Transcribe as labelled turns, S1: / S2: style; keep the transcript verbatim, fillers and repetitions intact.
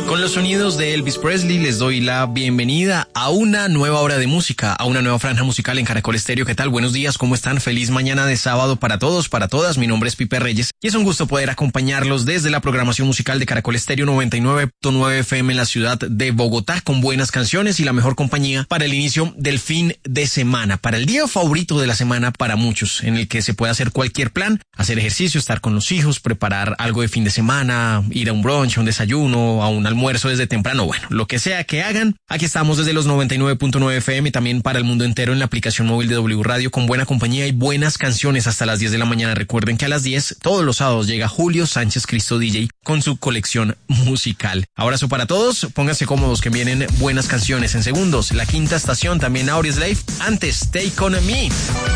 S1: Con los sonidos de Elvis Presley les doy la bienvenida a una nueva hora de música, a una nueva franja musical en Caracol Estéreo. ¿Qué tal? Buenos días, ¿cómo están? Feliz mañana de sábado para todos, para todas. Mi nombre es Pipe Reyes y es un gusto poder acompañarlos desde la programación musical de Caracol Estéreo noventa y nueve punto nueve F M en la ciudad de Bogotá, con buenas canciones y la mejor compañía para el inicio del fin de semana, para el día favorito de la semana para muchos, en el que se puede hacer cualquier plan, hacer ejercicio, estar con los hijos, preparar algo de fin de semana, ir a un brunch, a un desayuno, a un almuerzo desde temprano, bueno, lo que sea que hagan. Aquí estamos desde los noventa y nueve punto nueve F M y también para el mundo entero en la aplicación móvil de W Radio, con buena compañía y buenas canciones hasta las diez de la mañana. Recuerden que a las diez, todos los sábados, llega Julio Sánchez Cristo D J con su colección musical. Abrazo para todos, pónganse cómodos que vienen buenas canciones. En segundos, La Quinta Estación, también Audioslave. Antes, Take On Me.